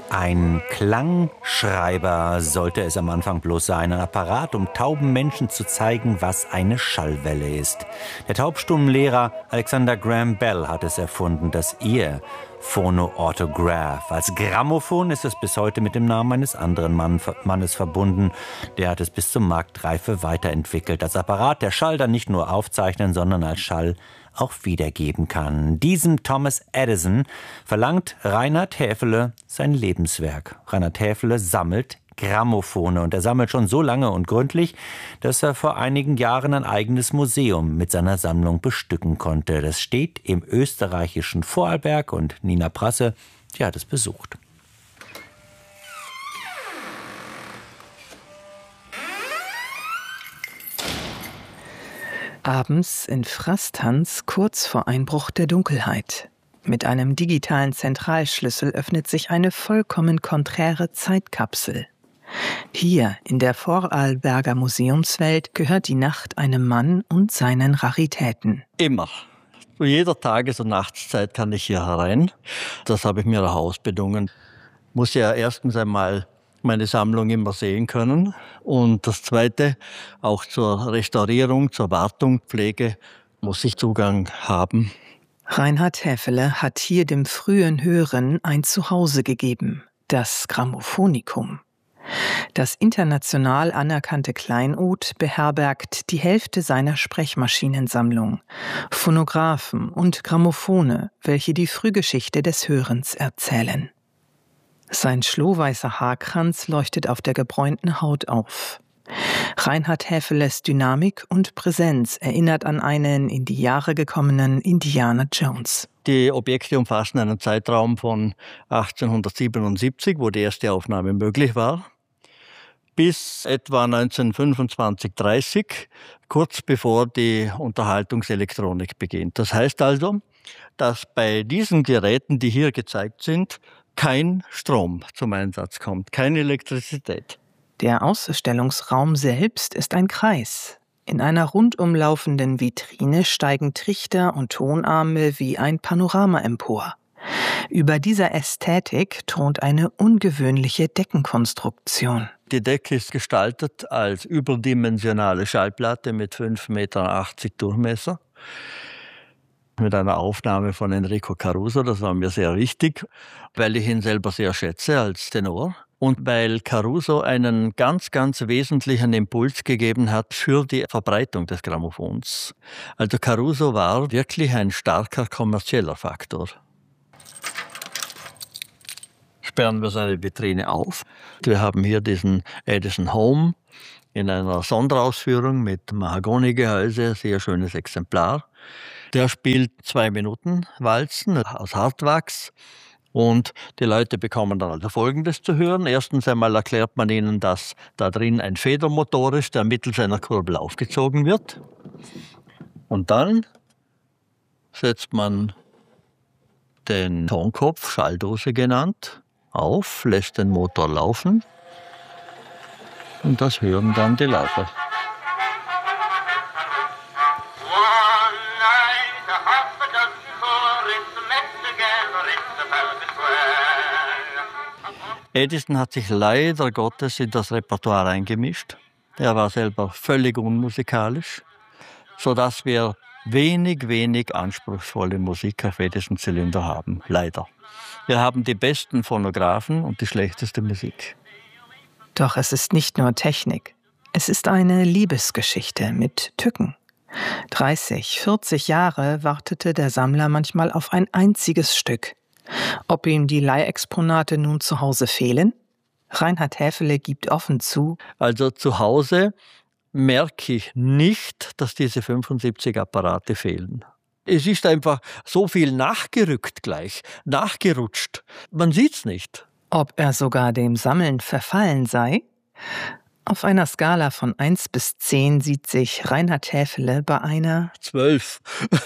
Ein Klangschreiber sollte es am Anfang bloß sein, ein Apparat, um tauben Menschen zu zeigen, was eine Schallwelle ist. Der Taubstummenlehrer Alexander Graham Bell hat es erfunden, das Ear-Phono-Autograph. Als Grammophon ist es bis heute mit dem Namen eines anderen Mannes verbunden. Der hat es bis zur Marktreife weiterentwickelt. Als Apparat, der Schall dann nicht nur aufzeichnen, sondern als Schall auch wiedergeben kann. Diesem Thomas Edison verlangt Reinhard Häfele sein Lebenswerk. Reinhard Häfele sammelt Grammophone und er sammelt schon so lange und gründlich, dass er vor einigen Jahren ein eigenes Museum mit seiner Sammlung bestücken konnte. Das steht im österreichischen Vorarlberg und Nina Prasse, die hat es besucht. Abends in Frastanz kurz vor Einbruch der Dunkelheit. Mit einem digitalen Zentralschlüssel öffnet sich eine vollkommen konträre Zeitkapsel. Hier in der Vorarlberger Museumswelt gehört die Nacht einem Mann und seinen Raritäten. Immer. Zu jeder Tages- und Nachtszeit kann ich hier herein. Das habe ich mir auch ausbedungen. Muss ja erstens einmal meine Sammlung immer sehen können. Und das Zweite, auch zur Restaurierung, zur Wartung, Pflege, muss ich Zugang haben. Reinhard Häfele hat hier dem frühen Hören ein Zuhause gegeben, das Grammophonikum. Das international anerkannte Kleinod beherbergt die Hälfte seiner Sprechmaschinensammlung, Phonographen und Grammophone, welche die Frühgeschichte des Hörens erzählen. Sein schlohweißer Haarkranz leuchtet auf der gebräunten Haut auf. Reinhard Häfeles Dynamik und Präsenz erinnert an einen in die Jahre gekommenen Indiana Jones. Die Objekte umfassen einen Zeitraum von 1877, wo die erste Aufnahme möglich war, bis etwa 1925/30, kurz bevor die Unterhaltungselektronik beginnt. Das heißt also, dass bei diesen Geräten, die hier gezeigt sind, kein Strom zum Einsatz kommt, keine Elektrizität. Der Ausstellungsraum selbst ist ein Kreis. In einer rundum laufenden Vitrine steigen Trichter und Tonarme wie ein Panorama empor. Über dieser Ästhetik thront eine ungewöhnliche Deckenkonstruktion. Die Decke ist gestaltet als überdimensionale Schallplatte mit 5,80 Meter Durchmesser. Mit einer Aufnahme von Enrico Caruso, das war mir sehr wichtig, weil ich ihn selber sehr schätze als Tenor und weil Caruso einen ganz, ganz wesentlichen Impuls gegeben hat für die Verbreitung des Grammophons. Also Caruso war wirklich ein starker kommerzieller Faktor. Sperren wir seine Vitrine auf. Wir haben hier diesen Edison Home in einer Sonderausführung mit Mahagonigehäuse, sehr schönes Exemplar. Der spielt 2 Minuten Walzen aus Hartwachs und die Leute bekommen dann also Folgendes zu hören. Erstens einmal erklärt man ihnen, dass da drin ein Federmotor ist, der mittels einer Kurbel aufgezogen wird. Und dann setzt man den Tonkopf, Schalldose genannt, auf, lässt den Motor laufen und das hören dann die Leute. Edison hat sich leider Gottes in das Repertoire eingemischt. Er war selber völlig unmusikalisch, sodass wir wenig anspruchsvolle Musik auf Edison-Zylinder haben, leider. Wir haben die besten Phonographen und die schlechteste Musik. Doch es ist nicht nur Technik. Es ist eine Liebesgeschichte mit Tücken. 30, 40 Jahre wartete der Sammler manchmal auf ein einziges Stück. Ob ihm die Leihexponate nun zu Hause fehlen? Reinhard Häfele gibt offen zu: Also zu Hause merke ich nicht, dass diese 75 Apparate fehlen. Es ist einfach so viel nachgerückt gleich, nachgerutscht. Man sieht's nicht. Ob er sogar dem Sammeln verfallen sei? Auf einer Skala von 1 bis 10 sieht sich Reinhard Häfele bei einer 12.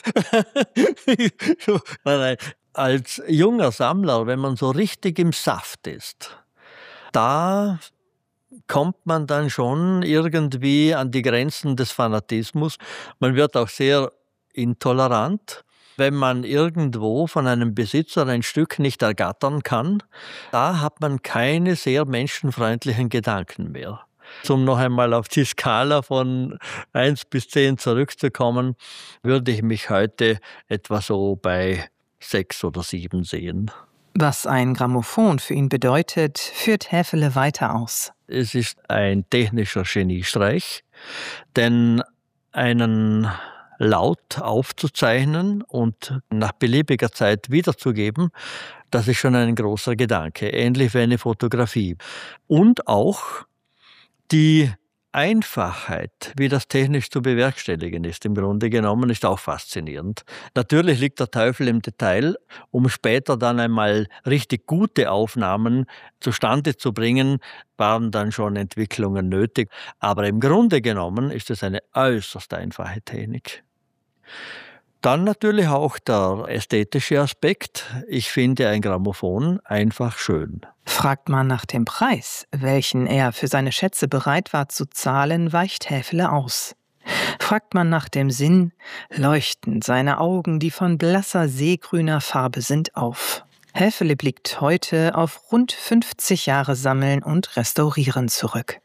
Nein. Als junger Sammler, wenn man so richtig im Saft ist, da kommt man dann schon irgendwie an die Grenzen des Fanatismus. Man wird auch sehr intolerant. Wenn man irgendwo von einem Besitzer ein Stück nicht ergattern kann, da hat man keine sehr menschenfreundlichen Gedanken mehr. Um noch einmal auf die Skala von 1 bis 10 zurückzukommen, würde ich mich heute etwa so bei 6 oder 7 sehen. Was ein Grammophon für ihn bedeutet, führt Häfele weiter aus. Es ist ein technischer Geniestreich, denn einen Laut aufzuzeichnen und nach beliebiger Zeit wiederzugeben, das ist schon ein großer Gedanke, ähnlich wie eine Fotografie. Und auch die Einfachheit, wie das technisch zu bewerkstelligen ist, im Grunde genommen, ist auch faszinierend. Natürlich liegt der Teufel im Detail, um später dann einmal richtig gute Aufnahmen zustande zu bringen, waren dann schon Entwicklungen nötig. Aber im Grunde genommen ist es eine äußerst einfache Technik. Dann natürlich auch der ästhetische Aspekt. Ich finde ein Grammophon einfach schön. Fragt man nach dem Preis, welchen er für seine Schätze bereit war zu zahlen, weicht Häfele aus. Fragt man nach dem Sinn, leuchten seine Augen, die von blasser seegrüner Farbe sind, auf. Häfele blickt heute auf rund 50 Jahre Sammeln und Restaurieren zurück.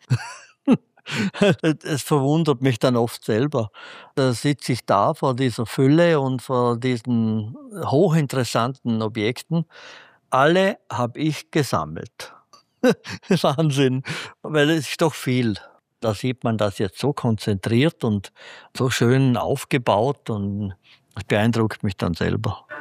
Es verwundert mich dann oft selber. Da sitze ich da vor dieser Fülle und vor diesen hochinteressanten Objekten. Alle habe ich gesammelt. Wahnsinn, weil es ist doch viel. Da sieht man das jetzt so konzentriert und so schön aufgebaut und das beeindruckt mich dann selber.